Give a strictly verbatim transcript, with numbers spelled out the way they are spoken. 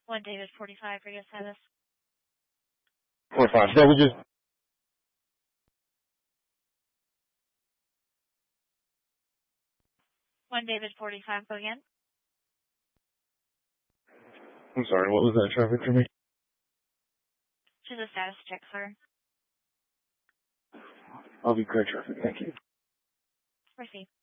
One David forty-five, radio status. forty-five, so we just... One David forty-five, go again. I'm sorry, what was that traffic for me? Just a status check, sir. I'll be clear traffic, thank you. Receive.